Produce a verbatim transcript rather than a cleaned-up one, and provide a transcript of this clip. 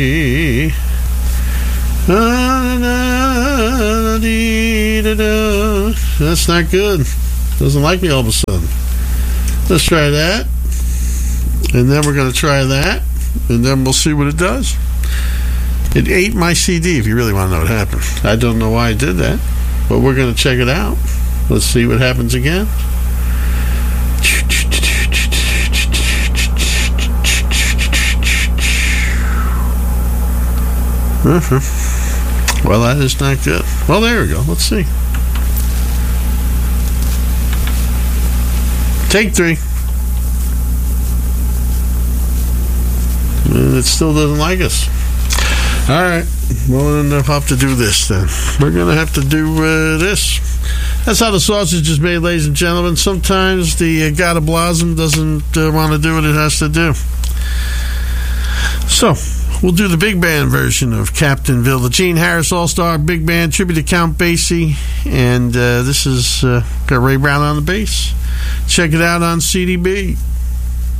That's not good. Doesn't like me all of a sudden. Let's try that. And then we're going to try that. And then we'll see what it does. It ate my C D, if you really want to know what happened. I don't know why I did that. But we're going to check it out. Let's see what happens again. Uh-huh. Well, that is not good. Well, there we go. Let's see. Take three. And it still doesn't like us. All right. Well, then we'll have to do this then. We're going to have to do uh, this. That's how the sausage is made, ladies and gentlemen. Sometimes the uh, God of Blossom doesn't uh, want to do what it has to do. So, we'll do the big band version of Captainville, the Gene Harris All-Star Big Band tribute to Count Basie. And uh, this is uh, got Ray Brown on the bass. Check it out on C D B.